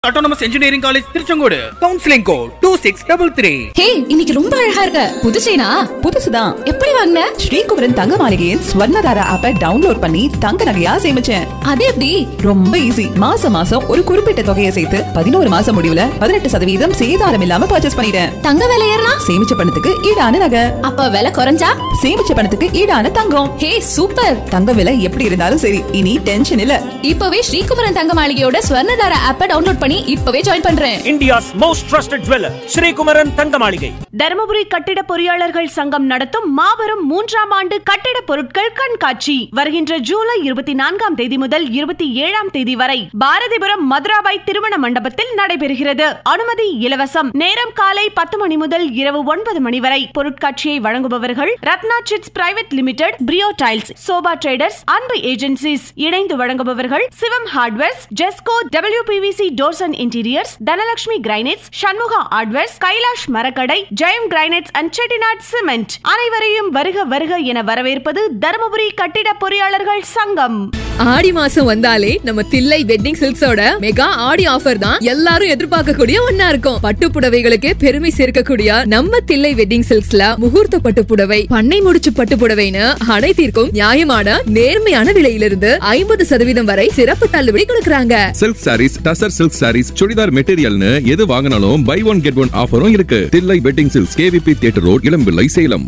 Autonomous Engineering College Tiruchengode counseling code 2633. ஹே, இன்னைக்கு ரொம்ப அழகா இருக்க. புதுசேனா? புதுசுதான். எப்படி வாங்குன? ஸ்ரீகுமரன் தங்க மாளிகையின் ஸ்வர்ணதாரா ஆப்பை டவுன்லோட் பண்ணி தங்க நகையா சேமிச்சேன். அது எப்படி? ரொம்ப ஈஸி. மாசம் ஒரு குறிப்பிட்ட தொகையை சேர்த்து 11 மாசம் முடிவுல 18% சேதாரம் இல்லாம பர்ச்சேஸ் பண்ணிட்டேன். தங்க விலை ஏறினா? சேமிச்ச பணத்துக்கு ஈடான நகை. அப்ப விலை குறைஞ்சா? சேமிச்ச பணத்துக்கு ஈடான தங்கம். ஹே, சூப்பர். தங்க விலை எப்படி இருந்தாலும் சரி, இனி டென்ஷன் இல்ல. இப்பவே ஸ்ரீகுமரன் தங்க மாளிகையோட ஸ்வர்ணதாரா ஆப்பை டவுன்லோட் பண்ணி இப்பவே ஜாயின் பண்றேன். India's most trusted jeweler, Sri Kumaran தங்க மாளிகை. தர்மபுரி கட்டிட பொறியாளர்கள் சங்கம் நடத்தும் மாபெரும் 3ஆம் ஆண்டு கட்டிட பொருட்கள் கண்காட்சி வருகின்ற ஜூலை 24ஆம் தேதி முதல் 27ஆம் தேதி வரை பாரதிபுரம் மதுராபாய் திருமண மண்டபத்தில் நடைபெறுகிறது. அனுமதி இலவசம். நேரம் காலை 10 மணி முதல் இரவு 9 மணி வரை. பொருட்காட்சியை வழங்குபவர்கள் Ratna chits private limited, பிரியோ tiles, sofa traders, அன்பு ஏஜென்சிஸ். இணைந்து வழங்குபவர்கள் சிவம் hardwares, Jesco, WPVC doors and interiors, Dhanalakshmi granites, Shanmuga hardwares, Kailash மரக்கடை, Jayam granites and Chettinad cement. அனைவரையும் வருக வருக என வரவேற்பது தர்மபுரி கட்டிட பொறியாளர்கள் சங்கம். ஆடி மாசம் வந்தாலே நம்ம தில்லை வெட்டிங் சில்க்ஸோட மெகா ஆடி ஆஃபர் தான் எல்லாரும் எதிர்பார்க்கக்கூடிய ஒன்னா இருக்கும். பட்டு புடவைகளுக்கு பெருமை சேர்க்கக்கூடிய நம்ம தில்லை வெட்டிங் சில்க்ஸ்ல முகூர்த்த பட்டு புடவை, பண்ணை முடிச்சு பட்டு புடவைன்னு அனைத்திற்கும் நியாயமான நேர்மையான விலையிலிருந்து 50% வரை சிறப்பு தள்ளுபடி கொடுக்கறாங்க. சில்க் சாரீஸ், டசர் சில்க் சாரீஸ், சுடிதார் மெட்டீரியல்னு எது வாங்கினாலும் பை ஒன் கெட் ஒன் ஆஃபரும் இருக்கு. Thillai wedding silks, KVP theatre road, இளம்பிள்ளை, சேலம்.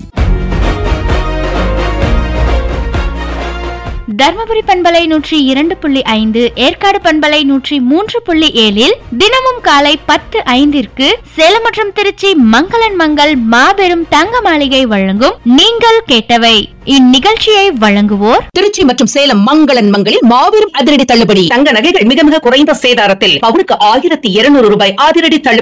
தர்மபுரி பண்பலை 102.5, ஏற்காடு பண்பலை 103.7 தினமும் காலை 10:05 சேலம் மற்றும் திருச்சி மங்களன் மங்கள் மாபெரும் தங்க மாளிகை வழங்கும் நீங்கள் கேட்டவை. இந்நிகழ்ச்சியை வழங்குவோர் திருச்சி மற்றும் சேலம் மங்களன் மங்களில் மாபெரும் அதிரடி தள்ளுபடி. தங்க நகைகள் மிக மிக குறைந்த சேதாரத்தில் பவுனுக்கு 1200 ரூபாய் அதிரடி தள்ளுபடி.